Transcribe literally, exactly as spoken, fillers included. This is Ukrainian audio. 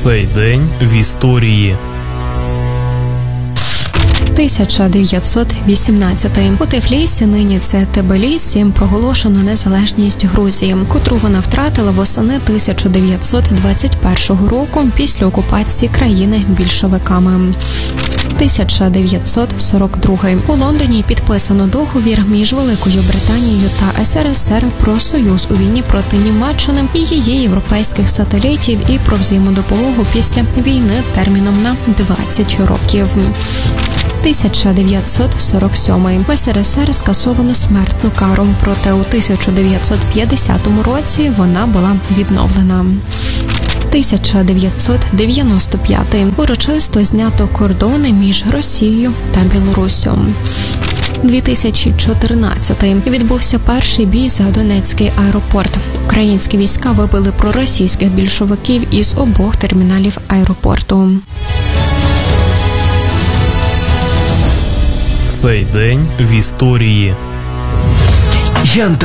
Цей день в історії. тисяча дев'ятсот вісімнадцятий. У Тифлісі, нині це Тбілісі, проголошено незалежність Грузії, котру вона втратила восени тисяча дев'ятсот двадцять першого року після окупації країни більшовиками. тисяча дев'ятсот сорок другий. У Лондоні підписано договір між Великою Британією та ес ер ес ер про союз у війні проти Німеччини і її європейських сателітів і про взаємодопомогу після війни терміном на двадцять років. тисяча дев'ятсот сорок сьомий. В ес ер ес ер скасовано смертну кару, проте у тисяча дев'ятсот п'ятдесятому році вона була відновлена. тисяча дев'ятсот дев'яносто п'ятий. Урочисто знято кордони між Росією та Білоруссю. дві тисячі чотирнадцятий. Відбувся перший бій за Донецький аеропорт. Українські війська вибили проросійських більшовиків із обох терміналів аеропорту. Цей день в історії.